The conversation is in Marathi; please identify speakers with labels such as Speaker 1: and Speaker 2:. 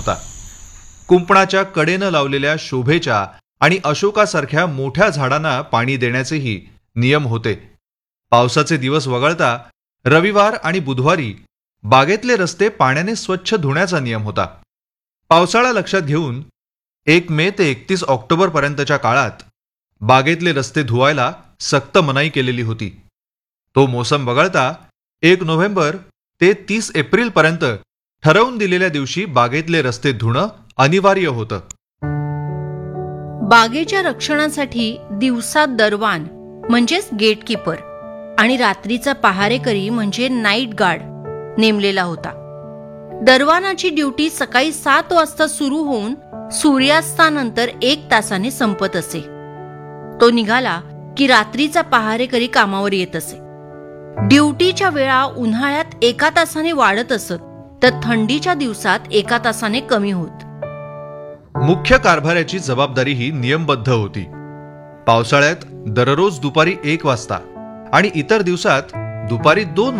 Speaker 1: होता. कुंपणाच्या कडेनं लावलेल्या शोभेच्या आणि अशोकासारख्या मोठ्या झाडांना पाणी देण्याचेही नियम होते. पावसाचे दिवस वगळता रविवार आणि बुधवारी बागेतले रस्ते पाण्याने स्वच्छ धुण्याचा नियम होता. पावसाळा लक्षात घेऊन 1 मे ते 31 ऑक्टोबर पर्यंतच्या काळात बागेतले रस्ते धुवायला सक्त मनाई केलेली होती. तो मोसम वगळता 1 नोव्हेंबर ते 30 एप्रिल पर्यंत ठरवून दिलेल्या दिवशी बागेतले रस्ते धुणं अनिवार्य होतं.
Speaker 2: बागेच्या रक्षणासाठी दिवसा दरवान म्हणजेच गेटकीपर आणि रात्रीचा पहारेकरी म्हणजे नाईट गार्ड नेमलेला होता. दरवानाची ड्युटी सकाळी 7 वाजता सुरू होऊन सूर्यास्तानंतर 1 तासाने संपत असे. तो निघाला की रात्रीचा पहारेकरी कामावर येत असे. ड्युटीच्या वेळा उन्हाळ्यात 1 तासाने वाढत असत, तर थंडीच्या दिवसात 1 तासाने कमी होत.
Speaker 1: मुख्य कारभाऱ्याची जबाबदारी ही नियमबद्ध होती. पावसाळ्यात दररोज दुपारी 1 वाजता आणि इतर दिवसात दुपारी 2